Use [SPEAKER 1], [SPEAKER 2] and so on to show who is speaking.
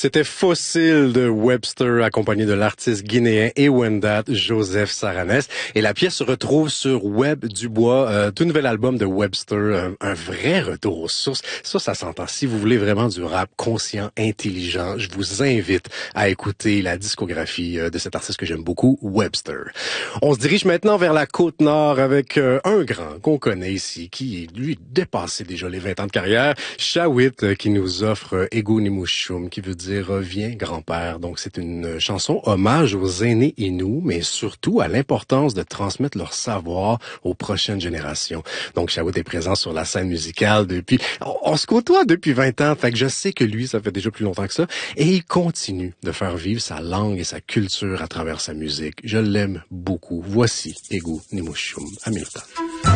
[SPEAKER 1] C'était Fossile de Webster, accompagné de l'artiste guinéen et Wendat, Joseph Saranes. Et la pièce se retrouve sur Web Dubois, tout nouvel album de Webster, un vrai retour aux sources. Ça s'entend. Si vous voulez vraiment du rap conscient, intelligent, je vous invite à écouter la discographie de cet artiste que j'aime beaucoup, Webster. On se dirige maintenant vers la Côte-Nord avec un grand qu'on connaît ici, qui, lui, dépassé déjà les 20 ans de carrière, Shawit, qui nous offre Ego Nimouchoum, qui veut dire viens grand-père. Donc c'est une chanson hommage aux aînés Inuits, mais surtout à l'importance de transmettre leur savoir aux prochaines générations. Donc Shawit est présent sur la scène musicale depuis, on se côtoie depuis 20 ans, fait que je sais que lui, ça fait déjà plus longtemps que ça, et il continue de faire vivre sa langue et sa culture à travers sa musique. Je l'aime beaucoup. Voici Ego Nimouchoum à Milton.